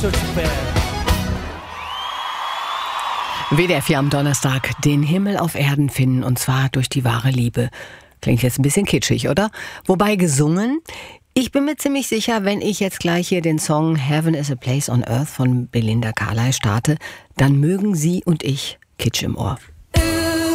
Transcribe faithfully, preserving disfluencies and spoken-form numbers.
W D F vier am Donnerstag, den Himmel auf Erden finden, und zwar durch die wahre Liebe. Klingt jetzt ein bisschen kitschig, oder? Wobei gesungen, ich bin mir ziemlich sicher, wenn ich jetzt gleich hier den Song Heaven is a Place on Earth von Belinda Carlisle starte, dann mögen Sie und ich Kitsch im Ohr.